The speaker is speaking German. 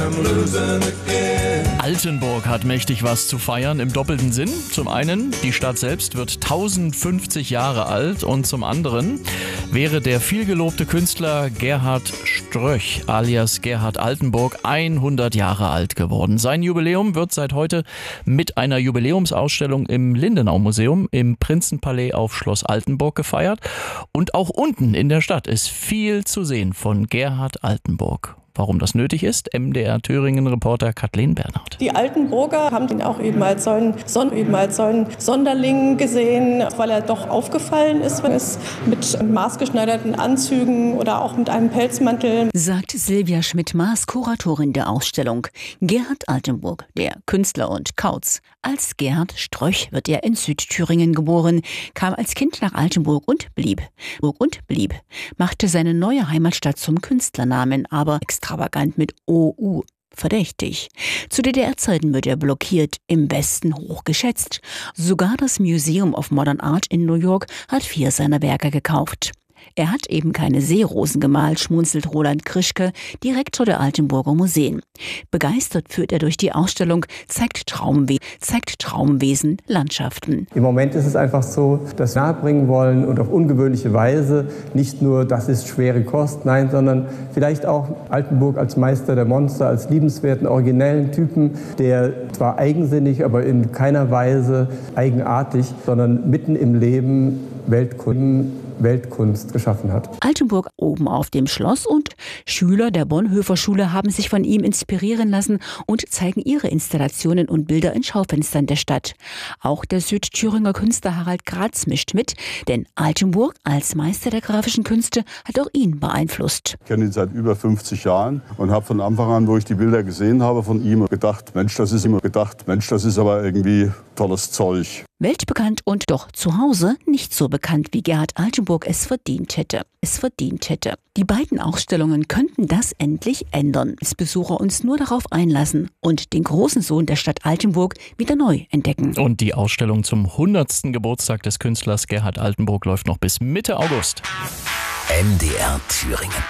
Altenburg hat mächtig was zu feiern im doppelten Sinn. Zum einen, die Stadt selbst wird 1050 Jahre alt und zum anderen wäre der vielgelobte Künstler Gerhard Ströch alias Gerhard Altenburg 100 Jahre alt geworden. Sein Jubiläum wird seit heute mit einer Jubiläumsausstellung im Lindenau-Museum im Prinzenpalais auf Schloss Altenburg gefeiert. Und auch unten in der Stadt ist viel zu sehen von Gerhard Altenburg. Warum das nötig ist, MDR-Thüringen-Reporter Kathleen Bernhard. Die Altenburger haben ihn auch eben als so einen Sonderling gesehen, weil er doch aufgefallen ist, wenn es mit maßgeschneiderten Anzügen oder auch mit einem Pelzmantel. Sagt Silvia Schmidt-Maas, Kuratorin der Ausstellung. Gerhard Altenburg, der Künstler und Kauz. Als Gerhard Ströch wird er in Südthüringen geboren, kam als Kind nach Altenburg und blieb. Machte seine neue Heimatstadt zum Künstlernamen, aber extravagant mit OU. Verdächtig. Zu DDR-Zeiten wird er blockiert, im Westen hochgeschätzt. Sogar das Museum of Modern Art in New York hat 4 seiner Werke gekauft. Er hat eben keine Seerosen gemalt, schmunzelt Roland Krischke, Direktor der Altenburger Museen. Begeistert führt er durch die Ausstellung, zeigt Traumwesen, Landschaften. Im Moment ist es einfach so, dass wir nahebringen wollen und auf ungewöhnliche Weise nicht nur, das ist schwere Kost, nein, sondern vielleicht auch Altenburg als Meister der Monster, als liebenswerten, originellen Typen, der zwar eigensinnig, aber in keiner Weise eigenartig, sondern mitten im Leben Weltkunst geschaffen hat. Altenburg oben auf dem Schloss und Schüler der Bonhoeffer Schule haben sich von ihm inspirieren lassen und zeigen ihre Installationen und Bilder in Schaufenstern der Stadt. Auch der Südthüringer Künstler Harald Gratz mischt mit, denn Altenburg als Meister der grafischen Künste hat auch ihn beeinflusst. Ich kenne ihn seit über 50 Jahren und habe von Anfang an, wo ich die Bilder gesehen habe von ihm, gedacht, Mensch, das ist aber irgendwie tolles Zeug. Weltbekannt und doch zu Hause nicht so bekannt, wie Gerhard Altenburg es verdient hätte. Die beiden Ausstellungen könnten das endlich ändern, als Besucher uns nur darauf einlassen und den großen Sohn der Stadt Altenburg wieder neu entdecken. Und die Ausstellung zum 100. Geburtstag des Künstlers Gerhard Altenburg läuft noch bis Mitte August. MDR Thüringen.